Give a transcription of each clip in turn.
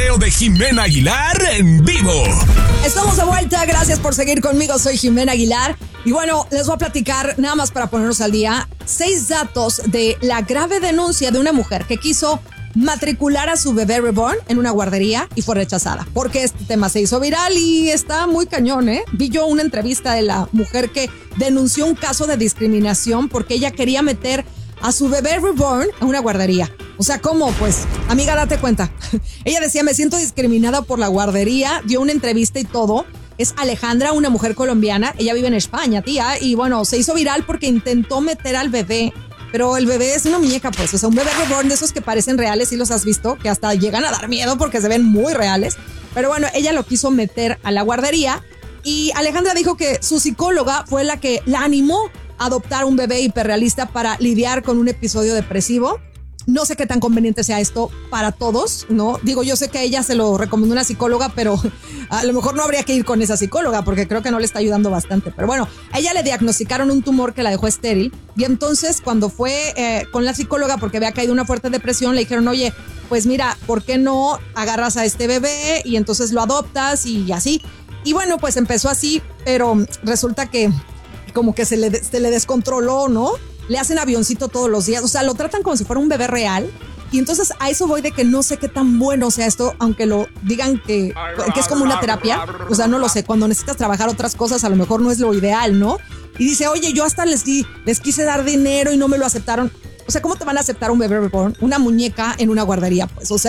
conteo de Jimena Aguilar en vivo. Estamos de vuelta, gracias por seguir conmigo, soy Jimena Aguilar. Y bueno, les voy a platicar, nada más para ponernos al día, 6 datos de la grave denuncia de una mujer que quiso matricular a su bebé reborn en una guardería y fue rechazada. Porque este tema se hizo viral y está muy cañón, ¿eh? Vi yo una entrevista de la mujer que denunció un caso de discriminación porque ella quería meter a su bebé reborn a una guardería. O sea, ¿cómo? Pues, amiga, date cuenta. Ella decía, me siento discriminada por la guardería, dio una entrevista y todo. Es Alejandra, una mujer colombiana. Ella vive en España, tía. Y bueno, se hizo viral porque intentó meter al bebé. Pero el bebé es una muñeca, pues. O sea, un bebé reborn de esos que parecen reales, ¿sí los has visto? Que hasta llegan a dar miedo porque se ven muy reales. Pero bueno, ella lo quiso meter a la guardería. Y Alejandra dijo que su psicóloga fue la que la animó a adoptar un bebé hiperrealista para lidiar con un episodio depresivo. No sé qué tan conveniente sea esto para todos, ¿no? Digo, yo sé que a ella se lo recomendó una psicóloga, pero a lo mejor no habría que ir con esa psicóloga porque creo que no le está ayudando bastante. Pero bueno, a ella le diagnosticaron un tumor que la dejó estéril y entonces cuando fue con la psicóloga porque había caído una fuerte depresión, le dijeron, oye, pues mira, ¿por qué no agarras a este bebé y entonces lo adoptas y así? Y bueno, pues empezó así, pero resulta que como que se le descontroló, ¿no? Le hacen avioncito todos los días, o sea, lo tratan como si fuera un bebé real. Y entonces a eso voy de que no sé qué tan bueno sea esto, aunque lo digan que es como una terapia. O sea, no lo sé, cuando necesitas trabajar otras cosas a lo mejor no es lo ideal, ¿no? Y dice, oye, yo hasta les quise dar dinero y no me lo aceptaron. O sea, ¿cómo te van a aceptar un bebé reborn? Una muñeca en una guardería, pues, o sea...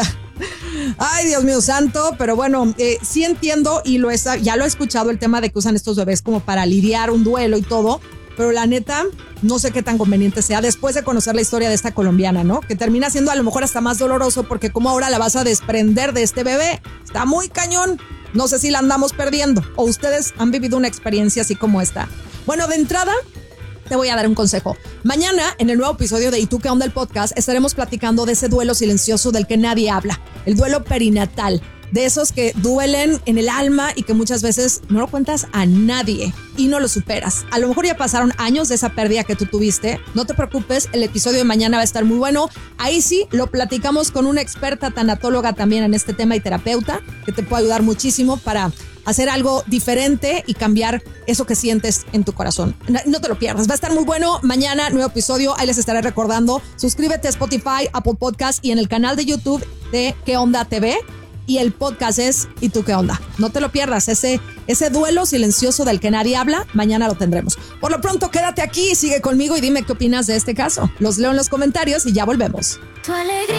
Ay, Dios mío santo, pero bueno, sí entiendo y ya lo he escuchado el tema de que usan estos bebés como para lidiar un duelo y todo. Pero la neta, no sé qué tan conveniente sea después de conocer la historia de esta colombiana, ¿no? Que termina siendo a lo mejor hasta más doloroso porque como ahora la vas a desprender de este bebé. Está muy cañón. No sé si la andamos perdiendo o ustedes han vivido una experiencia así como esta. Bueno, de entrada, te voy a dar un consejo. Mañana, en el nuevo episodio de ¿Y tú qué onda? El podcast, estaremos platicando de ese duelo silencioso del que nadie habla. El duelo perinatal. De esos que duelen en el alma y que muchas veces no lo cuentas a nadie y no lo superas. A lo mejor ya pasaron años de esa pérdida que tú tuviste. No te preocupes, el episodio de mañana va a estar muy bueno. Ahí sí, lo platicamos con una experta tanatóloga también en este tema y terapeuta que te puede ayudar muchísimo para hacer algo diferente y cambiar eso que sientes en tu corazón. No te lo pierdas, va a estar muy bueno. Mañana, nuevo episodio, ahí les estaré recordando. Suscríbete a Spotify, Apple Podcast y en el canal de YouTube de ¿Qué Onda TV? Y el podcast es ¿Y tú qué onda? No te lo pierdas, ese duelo silencioso del que nadie habla, mañana lo tendremos. Por lo pronto, quédate aquí, sigue conmigo y dime qué opinas de este caso. Los leo en los comentarios y ya volvemos.